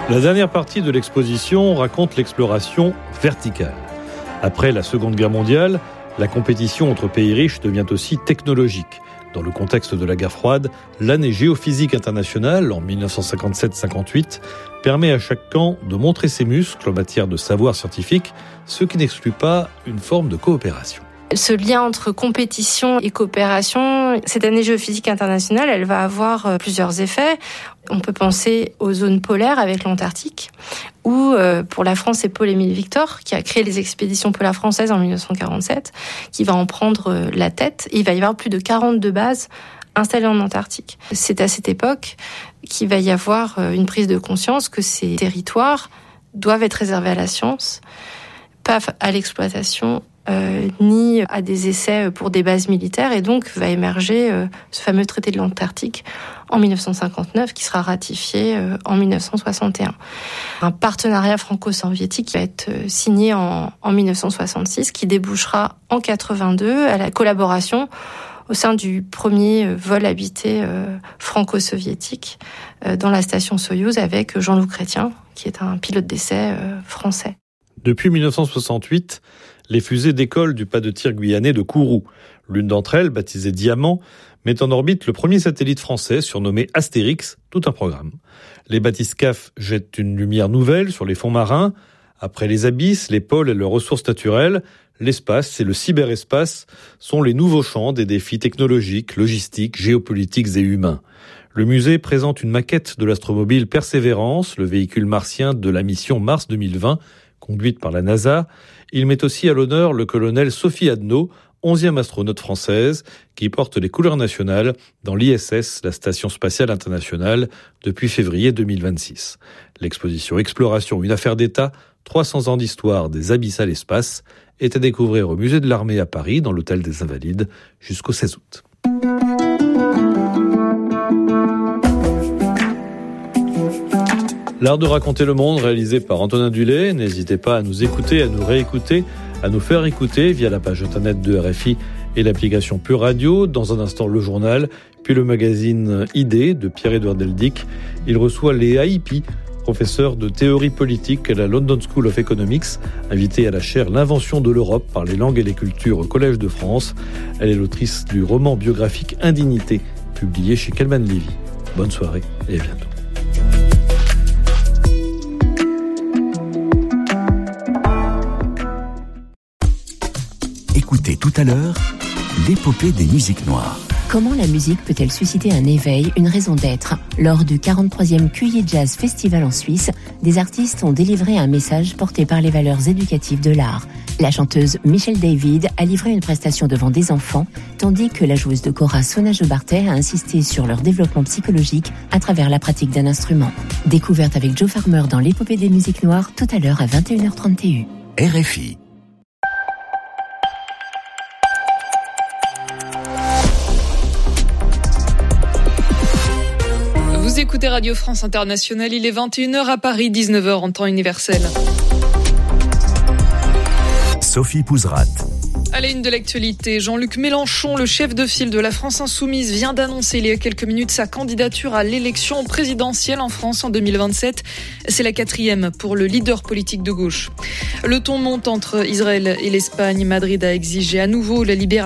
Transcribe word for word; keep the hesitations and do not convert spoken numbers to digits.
La dernière partie de l'exposition raconte l'exploration verticale. Après la Seconde Guerre mondiale, la compétition entre pays riches devient aussi technologique. Dans le contexte de la guerre froide, l'année géophysique internationale, en dix-neuf cent cinquante-sept cinquante-huit, permet à chaque camp de montrer ses muscles en matière de savoir scientifique, ce qui n'exclut pas une forme de coopération. Ce lien entre compétition et coopération, cette année géophysique internationale, elle va avoir plusieurs effets. On peut penser aux zones polaires avec l'Antarctique, où pour la France, c'est Paul-Émile Victor qui a créé les expéditions polaires françaises en dix-neuf cent quarante-sept, qui va en prendre la tête. Et il va y avoir plus de quarante-deux bases installées en Antarctique. C'est à cette époque qu'il va y avoir une prise de conscience que ces territoires doivent être réservés à la science, pas à l'exploitation, Euh, ni à des essais pour des bases militaires, et donc va émerger euh, ce fameux traité de l'Antarctique en dix-neuf cent cinquante-neuf qui sera ratifié euh, en dix-neuf cent soixante et un. Un partenariat franco-soviétique va être euh, signé en, en dix-neuf cent soixante-six qui débouchera en quatre-vingt-deux à la collaboration au sein du premier euh, vol habité euh, franco-soviétique euh, dans la station Soyouz avec Jean-Loup Chrétien qui est un pilote d'essai euh, français. Depuis dix-neuf cent soixante-huit, les fusées décollent du pas de tir guyanais de Kourou. L'une d'entre elles, baptisée Diamant, met en orbite le premier satellite français surnommé Astérix, tout un programme. Les bathyscaphes jettent une lumière nouvelle sur les fonds marins. Après les abysses, les pôles et leurs ressources naturelles, l'espace et le cyberespace sont les nouveaux champs des défis technologiques, logistiques, géopolitiques et humains. Le musée présente une maquette de l'astromobile Persévérance, le véhicule martien de la mission Mars deux mille vingt, conduite par la NASA. Il met aussi à l'honneur le colonel Sophie Adno, onzième astronaute française, qui porte les couleurs nationales dans l'I S S, la Station Spatiale Internationale, depuis février deux mille vingt-six. L'exposition Exploration, une affaire d'État, trois cents ans d'histoire des abysses à l'espace, est à découvrir au Musée de l'Armée à Paris, dans l'Hôtel des Invalides, jusqu'au seize août. L'art de raconter le monde, réalisé par Antonin Dulay. N'hésitez pas à nous écouter, à nous réécouter, à nous faire écouter via la page internet de R F I et l'application Pure Radio. Dans un instant, le journal, puis le magazine Idées de Pierre-Édouard Deldic. Il reçoit Léa Hippie, professeure de théorie politique à la London School of Economics, invitée à la chaire L'invention de l'Europe par les langues et les cultures au Collège de France. Elle est l'autrice du roman biographique Indignité, publié chez Calman Levy. Bonne soirée et à bientôt. Écoutez tout à l'heure l'épopée des musiques noires. Comment la musique peut-elle susciter un éveil, une raison d'être ? Lors du quarante-troisième Q I Jazz Festival en Suisse, des artistes ont délivré un message porté par les valeurs éducatives de l'art. La chanteuse Michelle David a livré une prestation devant des enfants, tandis que la joueuse de kora Sona Jobarteh a insisté sur leur développement psychologique à travers la pratique d'un instrument. Découverte avec Joe Farmer dans l'épopée des musiques noires, tout à l'heure à vingt et une heures trente T U. R F I. Vous écoutez Radio France Internationale, il est vingt et une heures à Paris, dix-neuf heures en temps universel. Sophie Pouzrat. À la une de l'actualité, Jean-Luc Mélenchon, le chef de file de la France Insoumise, vient d'annoncer il y a quelques minutes sa candidature à l'élection présidentielle en France en deux mille vingt-sept. C'est la quatrième pour le leader politique de gauche. Le ton monte entre Israël et l'Espagne. Madrid a exigé à nouveau la libération